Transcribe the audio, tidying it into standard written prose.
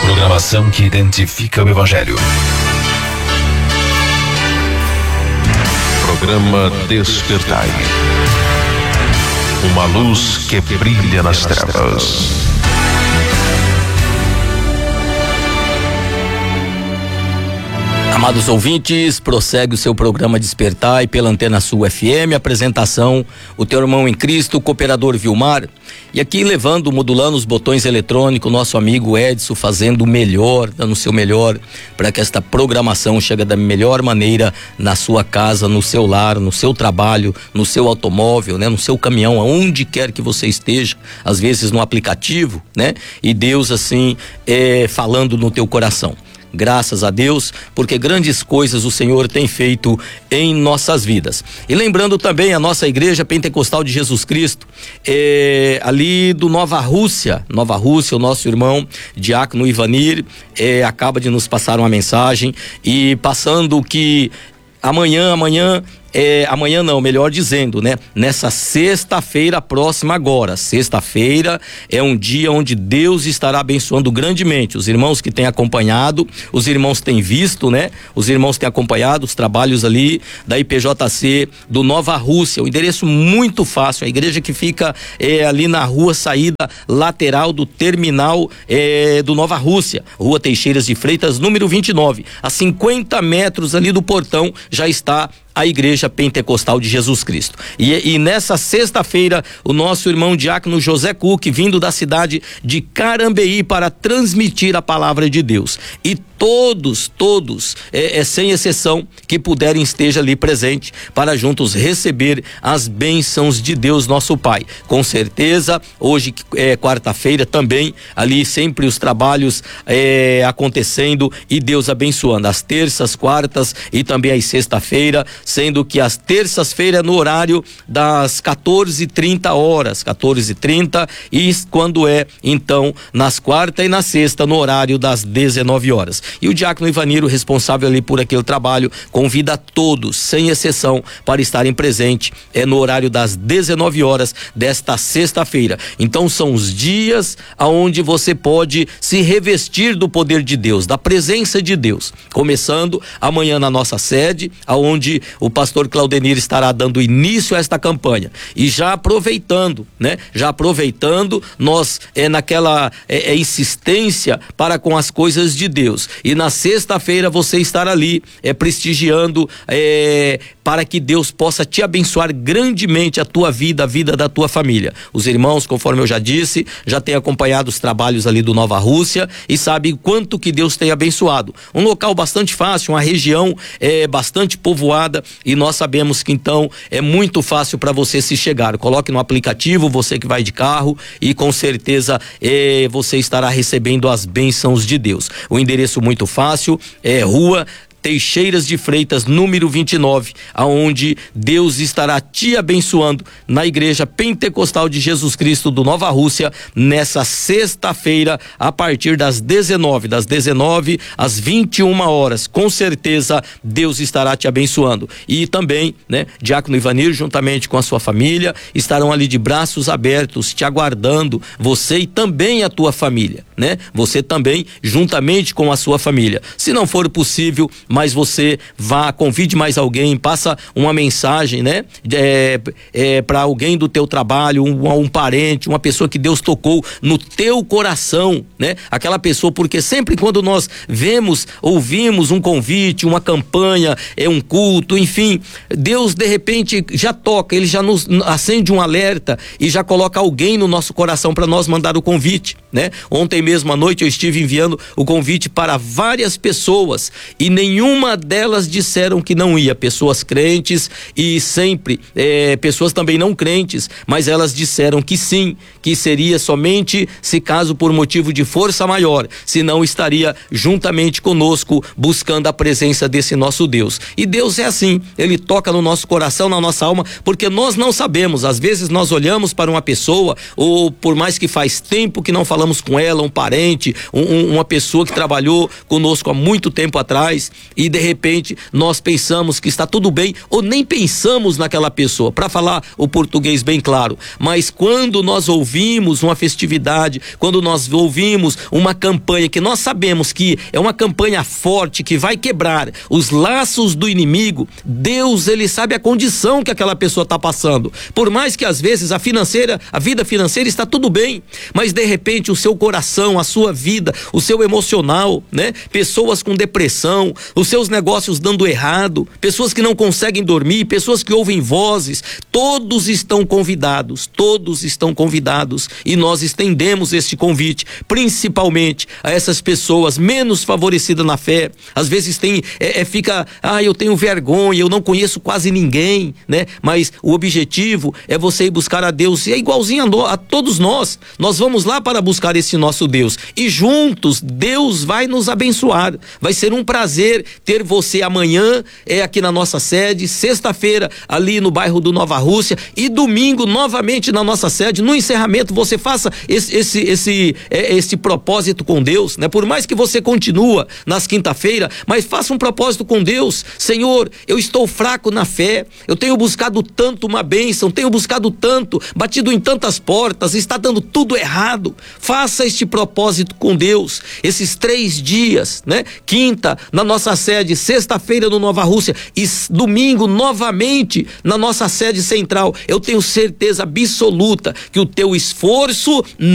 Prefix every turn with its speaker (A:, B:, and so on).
A: programação que identifica o Evangelho. Programa Despertai. Uma luz que brilha nas trevas.
B: Amados ouvintes, prossegue o seu programa Despertai pela Antena Sul FM, apresentação, o teu irmão em Cristo, o cooperador Vilmar, e aqui modulando os botões eletrônicos, nosso amigo Edson fazendo o melhor, dando o seu melhor, para que esta programação chegue da melhor maneira na sua casa, no seu lar, no seu trabalho, no seu automóvel, né, no seu caminhão, aonde quer que você esteja, às vezes no aplicativo, né, e Deus assim, falando no teu coração. Graças a Deus, porque grandes coisas o Senhor tem feito em nossas vidas. E lembrando também a nossa Igreja Pentecostal de Jesus Cristo, ali do Nova Rússia, o nosso irmão Diácono Ivanir acaba de nos passar uma mensagem e passando que amanhã não, melhor dizendo, né? Nessa sexta-feira próxima agora, sexta-feira é um dia onde Deus estará abençoando grandemente os irmãos que têm acompanhado, os irmãos têm visto, né? Os irmãos têm acompanhado os trabalhos ali da IPJC do Nova Rússia, o endereço muito fácil, a igreja que fica ali na rua saída lateral do terminal do Nova Rússia, Rua Teixeiras de Freitas, número 29, a 50 metros ali do portão já está a Igreja Pentecostal de Jesus Cristo. E nessa sexta-feira, o nosso irmão Diácono José Cook, vindo da cidade de Carambeí para transmitir a palavra de Deus. E todos, sem exceção, que puderem esteja ali presente para juntos receber as bênçãos de Deus nosso Pai. Com certeza, hoje é quarta-feira também, ali sempre os trabalhos acontecendo e Deus abençoando. As terças, quartas e também as sexta-feira, sendo que as terças-feiras no horário das 14h30 e quando então nas quarta e na sexta no horário das 19 horas. E o Diácono Ivaniro, responsável ali por aquele trabalho, convida a todos, sem exceção, para estarem presentes no horário das 19 horas desta sexta-feira. Então são os dias aonde você pode se revestir do poder de Deus, da presença de Deus. Começando amanhã na nossa sede, aonde o pastor Claudenir estará dando início a esta campanha. E já aproveitando, nós naquela insistência para com as coisas de Deus. E na sexta-feira você estar ali prestigiando para que Deus possa te abençoar grandemente a tua vida, a vida da tua família. Os irmãos, conforme eu já disse, já têm acompanhado os trabalhos ali do Nova Rússia e sabem quanto que Deus tem abençoado. Um local bastante fácil, uma região bastante povoada, e nós sabemos que então é muito fácil para você se chegar. Coloque no aplicativo, você que vai de carro, e com certeza você estará recebendo as bênçãos de Deus. O endereço muito fácil é Rua Teixeiras de Freitas, número 29, aonde Deus estará te abençoando na Igreja Pentecostal de Jesus Cristo do Nova Rússia, nessa sexta-feira, a partir das 19 às 21 horas. Com certeza, Deus estará te abençoando. E também, né, Diácono Ivanir, juntamente com a sua família, estarão ali de braços abertos, te aguardando, você e também a tua família, né? Você também, juntamente com a sua família. Se não for possível, mas você convide mais alguém, passa uma mensagem, né? Para alguém do teu trabalho, um parente, uma pessoa que Deus tocou no teu coração, né? Aquela pessoa, porque sempre quando nós ouvimos um convite, uma campanha, um culto, enfim, Deus de repente já toca, ele já nos acende um alerta e já coloca alguém no nosso coração para nós mandar o convite, né? Ontem mesmo à noite eu estive enviando o convite para várias pessoas e nenhuma delas disseram que não ia, pessoas crentes e sempre pessoas também não crentes, mas elas disseram que sim, que seria somente se caso por motivo de força maior, senão estaria juntamente conosco buscando a presença desse nosso Deus. E Deus é assim, ele toca no nosso coração, na nossa alma, porque nós não sabemos, às vezes nós olhamos para uma pessoa, ou por mais que faz tempo que não falamos com ela, um parente, uma pessoa que trabalhou conosco há muito tempo atrás, e de repente nós pensamos que está tudo bem ou nem pensamos naquela pessoa, para falar o português bem claro. Mas quando nós ouvimos uma festividade, quando nós ouvimos uma campanha que nós sabemos que é uma campanha forte, que vai quebrar os laços do inimigo, Deus, ele sabe a condição que aquela pessoa está passando. Por mais que às vezes a vida financeira está tudo bem, mas de repente o seu coração, a sua vida, o seu emocional, né? Pessoas com depressão, os seus negócios dando errado, pessoas que não conseguem dormir, pessoas que ouvem vozes, todos estão convidados e nós estendemos este convite, principalmente a essas pessoas menos favorecidas na fé. Às vezes eu tenho vergonha, eu não conheço quase ninguém, né? Mas o objetivo é você ir buscar a Deus, e é igualzinho a todos nós vamos lá para buscar esse nosso Deus, e juntos Deus vai nos abençoar. Vai ser um prazer ter você amanhã aqui na nossa sede, sexta-feira ali no bairro do Nova Rússia, e domingo novamente na nossa sede. No encerramento você faça esse propósito com Deus, né? Por mais que você continua nas quinta-feira, mas faça um propósito com Deus. Senhor, eu estou fraco na fé, eu tenho buscado tanto uma bênção, tenho buscado tanto, batido em tantas portas, está dando tudo errado. Faça este propósito com Deus, esses 3 dias, né? Quinta na nossa sede, sexta-feira no Nova Rússia e domingo novamente na nossa sede central. Eu tenho certeza absoluta que o teu esforço